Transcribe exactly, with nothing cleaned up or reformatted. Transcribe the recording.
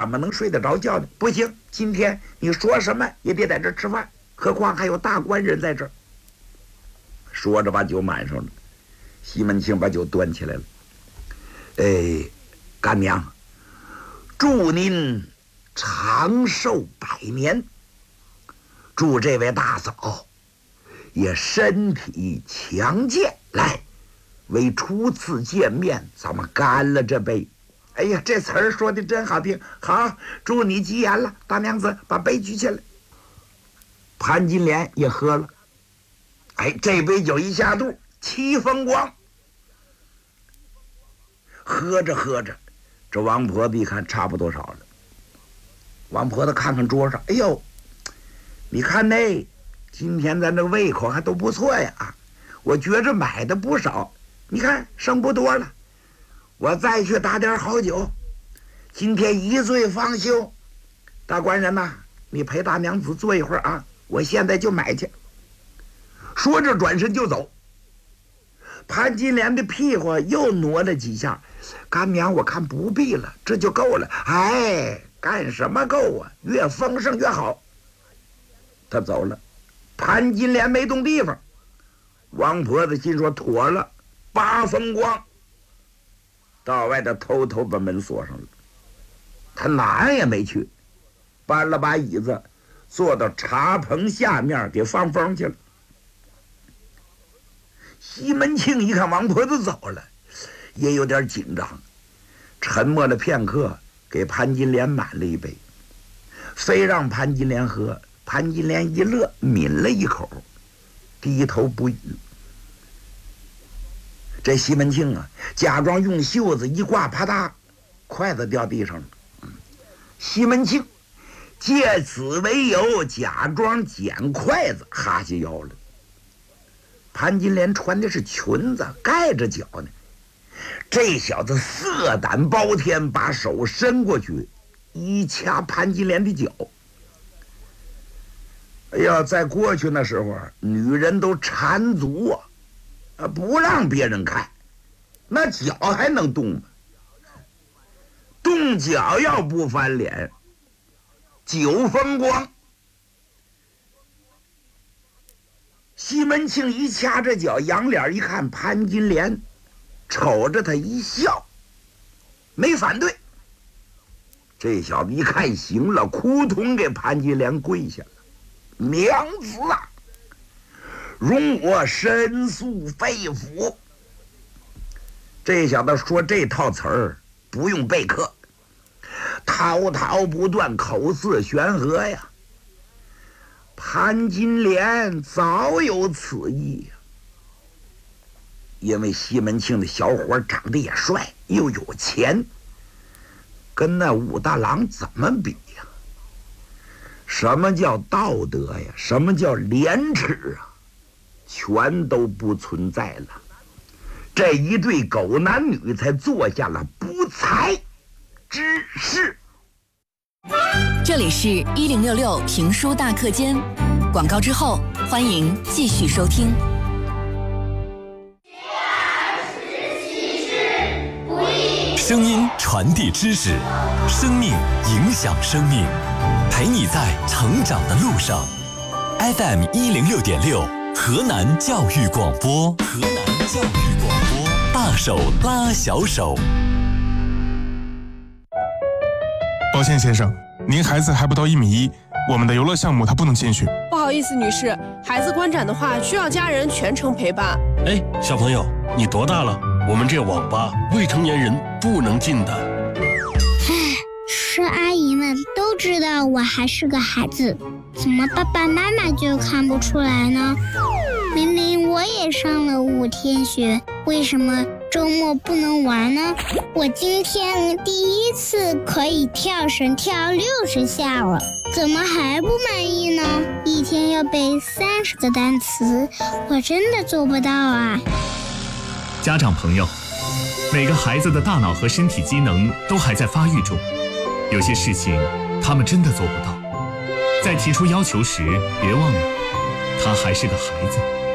么能睡得着觉呢？不行，今天你说什么也别在这儿吃饭，何况还有大官人在这儿。说着把酒满上了，西门庆把酒端起来了。哎，干娘，祝您长寿百年，祝这位大嫂也身体强健。来，为初次见面，咱们干了这杯。哎呀，这词儿说的真好听。好，祝你吉言了。大娘子，把杯举起来。潘金莲也喝了。哎，这杯酒一下肚，七风光。喝着喝着，这王婆子一看差不多少了。王婆子看看桌上，哎呦，你看那今天咱这胃口还都不错呀，我觉着买的不少，你看剩不多了，我再去打点好酒，今天一醉方休。大官人呐，你陪大娘子坐一会儿啊，我现在就买去。说着转身就走。潘金莲的屁股又挪了几下，干娘我看不必了，这就够了。哎，干什么够啊，越丰盛越好。他走了，潘金莲没动地方。王婆子心说妥了，八风光，到外头偷偷把门锁上了。他哪儿也没去，搬了把椅子坐到茶棚下面给放风去了。西门庆一看王婆子走了，也有点紧张，沉默了片刻，给潘金莲满了一杯，非让潘金莲喝。潘金莲一乐，抿了一口，低头不语。这西门庆啊，假装用袖子一挂，啪嗒，筷子掉地上了。西门庆借此为由，假装捡筷子，哈下腰了。潘金莲穿的是裙子，盖着脚呢。这小子色胆包天，把手伸过去，一掐潘金莲的脚。哎呀，在过去那时候，女人都缠足啊，啊，不让别人看，那脚还能动吗？动脚要不翻脸，九风光。西门庆一掐着脚，仰脸一看潘金莲，瞅着他一笑，没反对。这小子一看行了，扑通给潘金莲跪下了。娘子啊，容我申诉肺腑。这小子说这套词儿不用备课，滔滔不断，口似悬河呀。潘金莲早有此意呀，因为西门庆的小伙长得也帅，又有钱，跟那武大郎怎么比呀？什么叫道德呀？什么叫廉耻啊？全都不存在了。这一对狗男女才做下了不才之事。 这里是一零六六评书大课间，广告之后欢迎继续收听。 声音传递知识，生命影响生命，陪你在成长的路上。F M 一零六点六，河南教育广播，河南教育广播，大手拉小手。 抱歉先生，您孩子还不到一米一，我们的游乐项目他不能进去。 不好意思女士，孩子观展的话需要家人全程陪伴。 哎，小朋友，你多大了？我们这网吧未成年人不能进的。 唉，是阿姨们都知道我还是个孩子，怎么爸爸妈妈就看不出来呢？明明我也上了五天学，为什么周末不能玩呢？我今天第一次可以跳绳跳六十下了，怎么还不满意呢？一天要背三十个单词，我真的做不到啊！ 家长朋友，每个孩子的大脑和身体机能都还在发育中，有些事情他们真的做不到。在提出要求时，别忘了，他还是个孩子。